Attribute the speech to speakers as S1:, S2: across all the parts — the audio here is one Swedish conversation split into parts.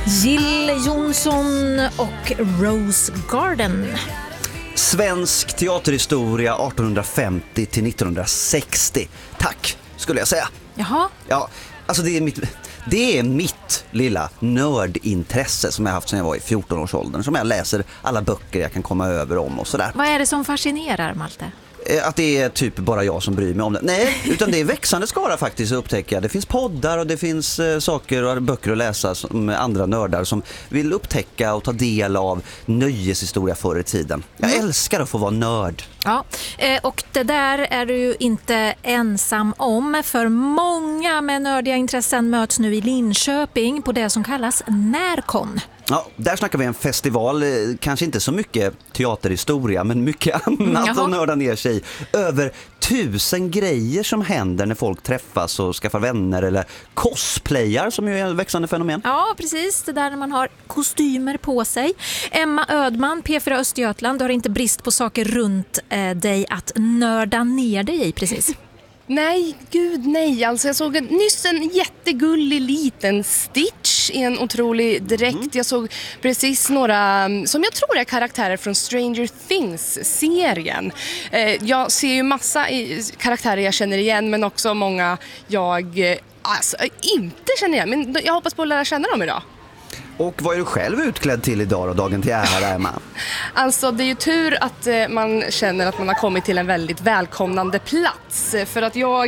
S1: Jill Johnson och Rose Garden.
S2: Svensk teaterhistoria 1850 till 1960. Tack, skulle jag säga.
S1: Jaha.
S2: Ja, alltså det är mitt lilla nördintresse som jag haft sedan jag var i 14-årsåldern. Som jag läser alla böcker jag kan komma över om och sådär.
S1: Vad är det som fascinerar, Malte?
S2: Att det är typ bara jag som bryr mig om det. Nej, utan det är växande skara faktiskt, upptäcker jag. Det finns poddar och det finns saker och böcker att läsa med andra nördar som vill upptäcka och ta del av nöjeshistoria förr i tiden. Jag älskar att få vara nörd.
S1: Ja, och det där är du ju inte ensam om, för många med nördiga intressen möts nu i Linköping på det som kallas Närkon.
S2: Ja, där snackar vi en festival, kanske inte så mycket teaterhistoria, men mycket annat att nörda ner sig i. Över 1000 grejer som händer när folk träffas och skaffar vänner, eller cosplayar som ju är ett växande fenomen.
S1: Ja, precis. Det där när man har kostymer på sig. Emma Ödman, P4 Östergötland, du har inte brist på saker runt dig att nörda ner dig i, precis.
S3: Nej, gud nej. Alltså jag såg nyss en jättegullig liten Stitch i en otrolig dräkt. Jag såg precis några som jag tror är karaktärer från Stranger Things-serien. Jag ser ju massa karaktärer jag känner igen, men också många jag inte känner igen. Men jag hoppas på att lära känna dem idag.
S2: Och vad är du själv utklädd till idag och dagen till ära, Emma?
S3: Alltså det är ju tur att man känner att man har kommit till en väldigt välkomnande plats. För att jag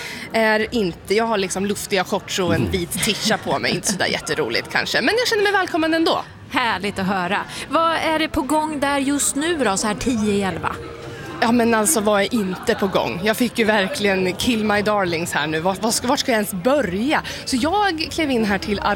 S3: har liksom luftiga shorts och en vit tisha på mig. Inte sådär jätteroligt kanske, men jag känner mig välkommen ändå.
S1: Härligt att höra. Vad är det på gång där just nu då, så här 10-11?
S3: Ja, men alltså vad är inte på gång? Jag fick ju verkligen kill my darlings här nu. Vart ska jag ens börja? Så jag klev in här till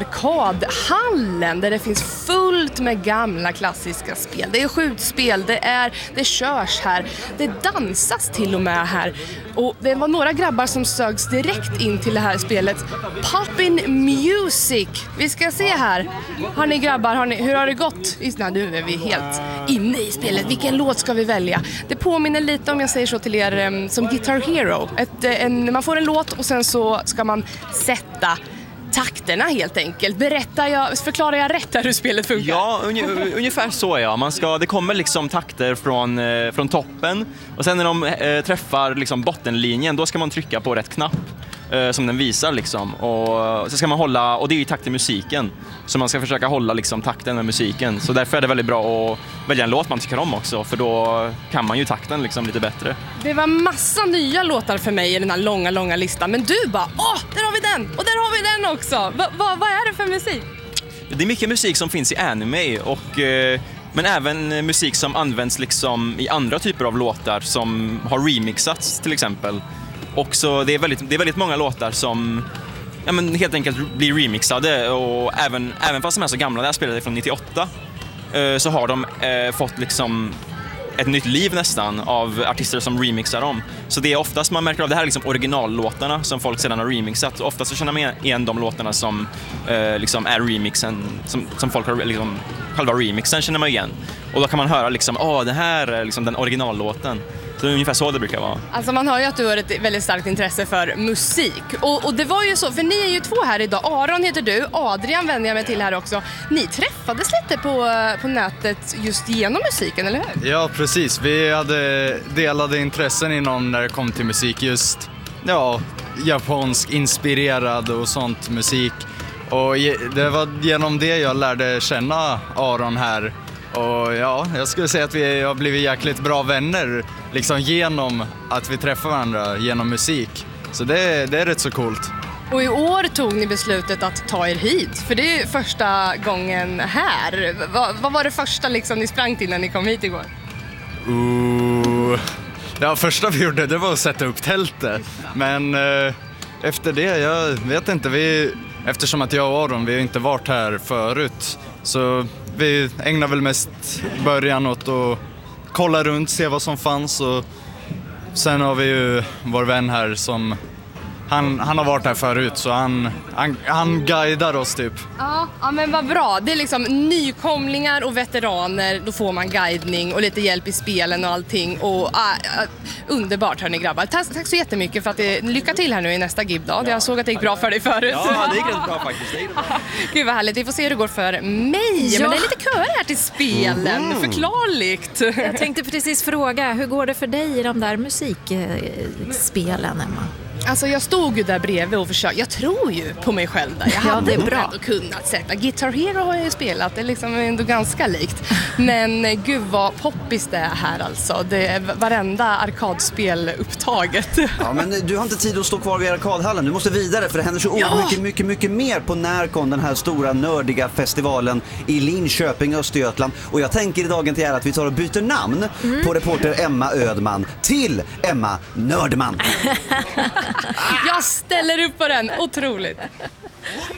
S3: Arkadhallen där det finns fullt med gamla klassiska spel. Det är skjutspel, det körs här, det dansas till och med här. Och det var några grabbar som sögs direkt in till det här spelet. Poppin' Music. Vi ska se här. Har ni grabbar, hur har det gått? Nu är vi helt inne i spelet. Vilken låt ska vi välja? Det påminner lite, om jag säger så till er, som Guitar Hero. Man får en låt och sen så ska man sätta takterna helt enkelt. Förklarar jag rätt här hur spelet funkar?
S4: Ja, ungefär så ja. Det kommer liksom takter från toppen, och sen när de träffar liksom bottenlinjen, då ska man trycka på rätt knapp som den visar liksom. Och så ska man hålla, och det är i takt till musiken. Så man ska försöka hålla liksom takten med musiken. Så därför är det väldigt bra att välja en låt man tycker om också, för då kan man ju takten liksom lite bättre.
S3: Det var massa nya låtar för mig i den här långa listan. Men du bara, där har vi den! Och där har vi den också! Vad är det för musik?
S4: Det är mycket musik som finns i anime, men även musik som används liksom i andra typer av låtar som har remixats till exempel. Och så det är väldigt många låtar som helt enkelt blir remixade, och även fast de är så gamla, det här spelet är från 98, så har de fått liksom ett nytt liv nästan av artister som remixar dem. Så det är oftast man märker av det här liksom originallåtarna som folk sedan har remixat. Oftast så känner man igen de låtarna som liksom är remixen, som folk har liksom, själva remixen känner man igen. Och då kan man höra liksom, det här är liksom den originallåten. Så det är ungefär så det brukar vara.
S3: Alltså man hör ju att du har ett väldigt starkt intresse för musik. Och det var ju så, för ni är ju två här idag. Aron heter du, Adrian vänder jag mig till här också. Ni träffades lite på nätet just genom musiken, eller hur?
S5: Ja, precis. Vi hade delade intressen inom när det kom till musik, just japansk inspirerad och sånt musik. Och det var genom det jag lärde känna Aron här. Och jag skulle säga att vi har blivit jäkligt bra vänner liksom genom att vi träffar varandra genom musik. Så det är rätt så coolt.
S3: Och i år tog ni beslutet att ta er hit, för det är första gången här. Vad var det första liksom ni sprang till när ni kom hit igår?
S5: Första vi gjorde, det var att sätta upp tältet. Men efter det, jag vet inte, eftersom att jag och Aron, vi har inte varit här förut, så vi ägnar väl mest början åt att kolla runt, se vad som fanns, och sen har vi ju vår vän här som han har varit här förut så han guidar oss typ.
S3: Ja, men vad bra. Det är liksom nykomlingar och veteraner, då får man guidning och lite hjälp i spelen och allting. Och underbart hörni grabbar. Tack så jättemycket för att lycka till här nu i nästa GIB-dag. Jag såg att det gick bra för dig förut.
S4: Ja, det gick rätt bra faktiskt.
S3: Gud vad härligt, vi får se hur det går för mig.
S1: Ja.
S3: Men det är lite köer här till spelen, förklarligt.
S1: Jag tänkte precis fråga, hur går det för dig i de där musikspelen, Emma?
S3: Alltså jag stod ju där bredvid och försökte. Jag tror ju på mig själv där. Jag hade nog ändå kunnat sätta. Guitar Hero har jag ju spelat. Det är liksom ändå ganska likt. Men gud vad poppis det är här alltså. Det är varenda arkadspel upptaget.
S2: Ja, men du har inte tid att stå kvar vid arkadhallen. Du måste vidare för det händer så mycket mer på Närkon, den här stora nördiga festivalen i Linköping, Östergötland. Och jag tänker i dagen till att vi tar och byter namn på reporter Emma Ödman till Emma Nördman.
S3: Jag ställer upp på den, otroligt.